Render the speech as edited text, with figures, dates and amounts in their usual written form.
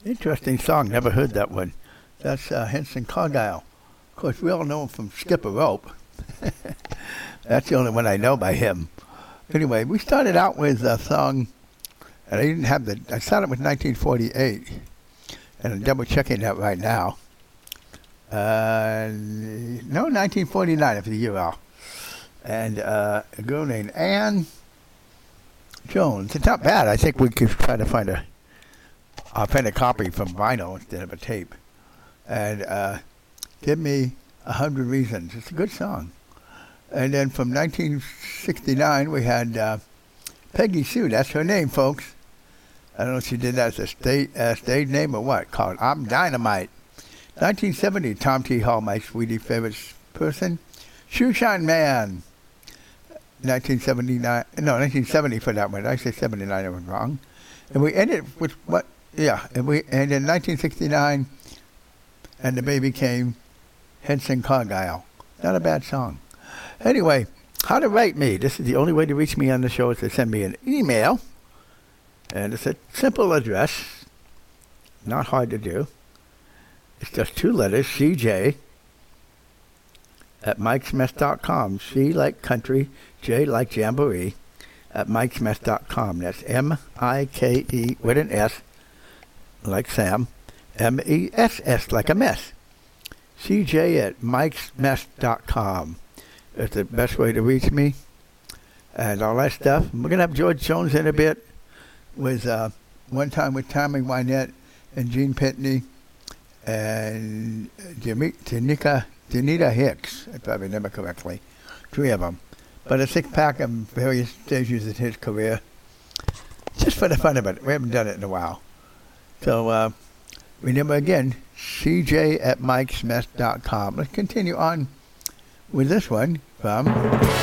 Interesting song. Never heard that one. That's Henson Cargyle. Of course, we all know him from Skip a Rope. That's the only one I know by him. Anyway, we started out with a song, and I started with 1948, and I'm double checking that right now. No, 1949 if the year off. And a girl named Ann Jones. It's not bad. I think we could try to find a copy from vinyl instead of a tape. And Give Me 100 Reasons. It's a good song. And then from 1969, we had Peggy Sue. That's her name, folks. I don't know if she did that as a stage name or what. Called I'm Dynamite. 1970, Tom T. Hall, my sweetie favorite person. Shoeshine Man. 1970 for that one. Did I say 79? I was wrong. And we ended with what? Yeah. And in 1969, And the Baby Came, Henson Cargyle. Not a bad song. Anyway, how to write me. This is the only way to reach me on the show is to send me an email. And it's a simple address. Not hard to do. It's just 2 letters, CJ, at mikesmess.com. C like country, J like jamboree, at mikesmess.com. That's M-I-K-E with an S, like Sam, M-E-S-S, like a mess. CJ at mikesmess.com. That's the best way to reach me. And all that stuff. We're going to have George Jones in a bit with one time with Tommy Wynette and Gene Pitney and Janita Hicks, if I remember correctly. 3 of them. But a 6-pack of various stages in his career. Just for the fun of it. We haven't done it in a while. So remember again, CJ at mikesmess.com. Let's continue on with this one from